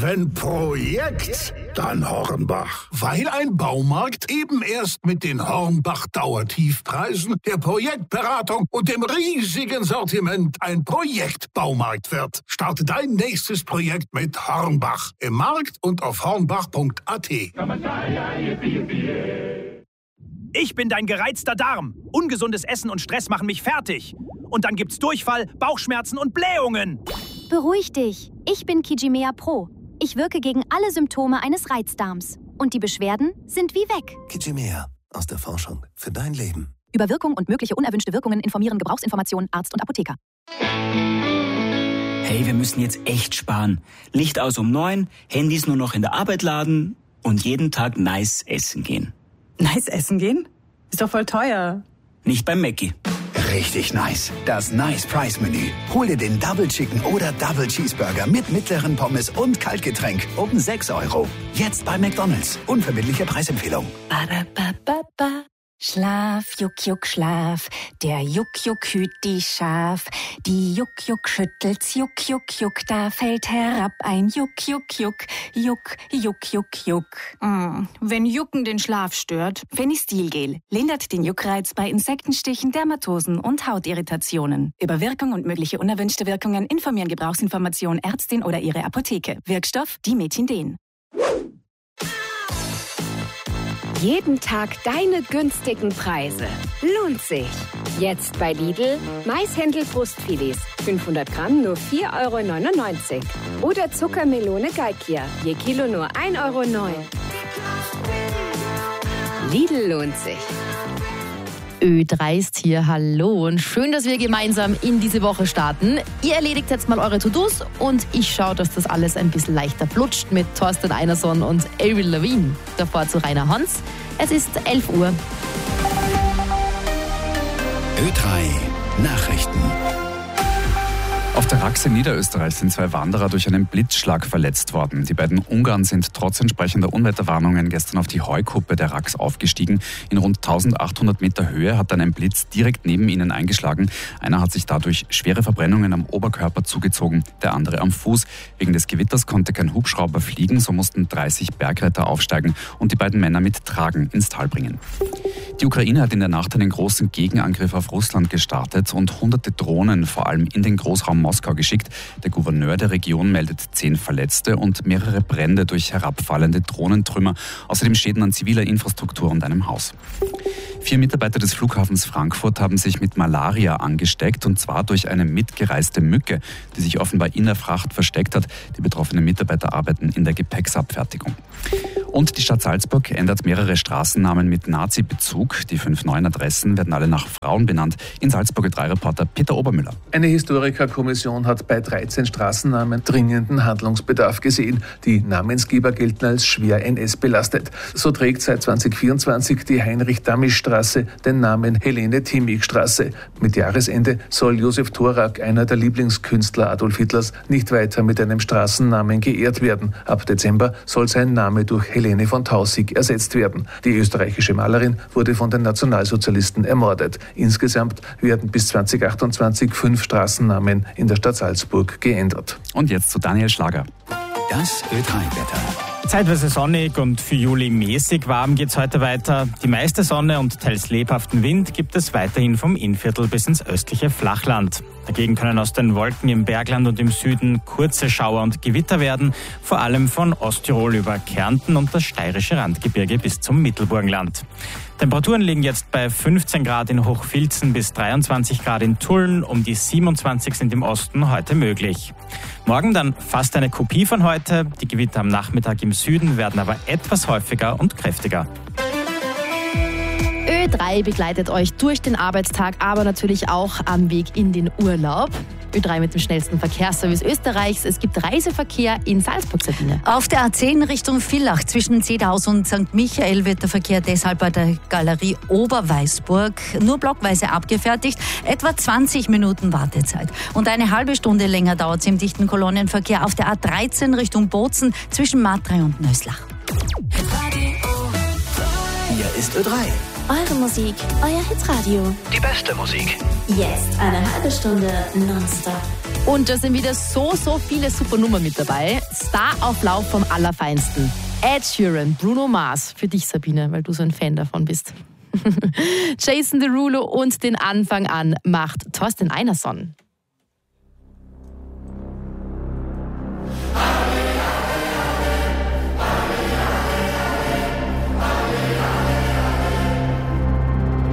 Wenn Projekt, dann Hornbach. Weil ein Baumarkt eben erst mit den Hornbach-Dauertiefpreisen, der Projektberatung und dem riesigen Sortiment ein Projektbaumarkt wird. Starte dein nächstes Projekt mit Hornbach. Im Markt und auf hornbach.at. Ich bin dein gereizter Darm. Ungesundes Essen und Stress machen mich fertig. Und dann gibt's Durchfall, Bauchschmerzen und Blähungen. Beruhig dich. Ich bin Kijimea Pro. Ich wirke gegen alle Symptome eines Reizdarms. Und die Beschwerden sind wie weg. Kijimea. Aus der Forschung für dein Leben. Über Wirkung und mögliche unerwünschte Wirkungen informieren Gebrauchsinformationen Arzt und Apotheker. Hey, wir müssen jetzt echt sparen. Licht aus um 9, Handys nur noch in der Arbeit laden und jeden Tag nice essen gehen. Nice essen gehen? Ist doch voll teuer. Nicht beim Mackie. Richtig nice. Das Nice-Price-Menü. Hol dir den Double Chicken oder Double Cheeseburger mit mittleren Pommes und Kaltgetränk um 6 €. Jetzt bei McDonald's. Unverbindliche Preisempfehlung. Ba-da-ba-ba-ba. Schlaf, Juck, Juck, Schlaf. Der Juck, Juck hüt die Schaf. Die Juck, Juck schüttelt's, Juck, Juck, Juck. Da fällt herab ein Juck, Juck, Juck. Juck, Juck, Juck, Juck. Wenn Jucken den Schlaf stört. Fenistilgel lindert den Juckreiz bei Insektenstichen, Dermatosen und Hautirritationen. Über Wirkung und mögliche unerwünschte Wirkungen informieren Gebrauchsinformation Ärztin oder ihre Apotheke. Wirkstoff Dimethinden. Jeden Tag deine günstigen Preise. Lohnt sich. Jetzt bei Lidl Maishändel-Brustfilets. 500 Gramm nur 4,99 € Oder Zuckermelone Galkia. Je Kilo nur 1,09 €. Lidl lohnt sich. Ö3 ist hier, hallo und schön, dass wir gemeinsam in diese Woche starten. Ihr erledigt jetzt mal eure To-Dos und ich schaue, dass das alles ein bisschen leichter flutscht mit Thorsten Einerson und Avril Lavigne. Davor zu Rainer Hans. Es ist 11 Uhr. Ö3 Nachrichten. Auf der Rax in Niederösterreich sind 2 Wanderer durch einen Blitzschlag verletzt worden. Die beiden Ungarn sind trotz entsprechender Unwetterwarnungen gestern auf die Heukuppe der Rax aufgestiegen. In rund 1800 Meter Höhe hat dann ein Blitz direkt neben ihnen eingeschlagen. Einer hat sich dadurch schwere Verbrennungen am Oberkörper zugezogen, der andere am Fuß. Wegen des Gewitters konnte kein Hubschrauber fliegen, so mussten 30 Bergretter aufsteigen und die beiden Männer mit Tragen ins Tal bringen. Die Ukraine hat in der Nacht einen großen Gegenangriff auf Russland gestartet und hunderte Drohnen vor allem in den Großraum Moskau geschickt. Der Gouverneur der Region meldet 10 Verletzte und mehrere Brände durch herabfallende Drohnentrümmer. Außerdem Schäden an ziviler Infrastruktur und einem Haus. 4 Mitarbeiter des Flughafens Frankfurt haben sich mit Malaria angesteckt und zwar durch eine mitgereiste Mücke, die sich offenbar in der Fracht versteckt hat. Die betroffenen Mitarbeiter arbeiten in der Gepäcksabfertigung. Und die Stadt Salzburg ändert mehrere Straßennamen mit Nazi-Bezug. Die 5 neuen Adressen werden alle nach Frauen benannt. In Salzburg Ö3-Reporter Peter Obermüller. Eine Historikerkommission hat bei 13 Straßennamen dringenden Handlungsbedarf gesehen. Die Namensgeber gelten als schwer NS-belastet. So trägt seit 2024 die Heinrich-Dammisch-Straße den Namen Helene-Thimig-Straße. Mit Jahresende soll Josef Thorak, einer der Lieblingskünstler Adolf Hitlers, nicht weiter mit einem Straßennamen geehrt werden. Ab Dezember soll sein Name durch Helene von Taussig ersetzt werden. Die österreichische Malerin wurde von den Nationalsozialisten ermordet. Insgesamt werden bis 2028 5 Straßennamen in der Stadt Salzburg geändert. Und jetzt zu Daniel Schlager. Das Ö3-Wetter. Zeitweise sonnig und für Juli mäßig warm geht's heute weiter. Die meiste Sonne und teils lebhaften Wind gibt es weiterhin vom Innviertel bis ins östliche Flachland. Dagegen können aus den Wolken im Bergland und im Süden kurze Schauer und Gewitter werden, vor allem von Osttirol über Kärnten und das steirische Randgebirge bis zum Mittelburgenland. Temperaturen liegen jetzt bei 15 Grad in Hochfilzen bis 23 Grad in Tulln, um die 27 sind im Osten heute möglich. Morgen dann fast eine Kopie von heute. Die Gewitter am Nachmittag im Süden werden aber etwas häufiger und kräftiger. Ö3 begleitet euch durch den Arbeitstag, aber natürlich auch am Weg in den Urlaub. Ö3 mit dem schnellsten Verkehrsservice Österreichs. Es gibt Reiseverkehr in Salzburg, Sabine. Auf der A10 Richtung Villach zwischen Zedhaus und St. Michael wird der Verkehr deshalb bei der Galerie Oberweißburg nur blockweise abgefertigt. Etwa 20 Minuten Wartezeit. Und eine halbe Stunde länger dauert es im dichten Kolonnenverkehr auf der A13 Richtung Bozen zwischen Matrei und Nöslach. Hier ist Ö3. Eure Musik, euer Hitradio. Die beste Musik. Jetzt eine halbe Stunde nonstop Und da sind wieder so viele super Nummern mit dabei. Starauflauf vom Allerfeinsten. Ed Sheeran, Bruno Mars. Für dich, Sabine, weil du so ein Fan davon bist. Jason Derulo und den Anfang an macht Thorsten Einerson.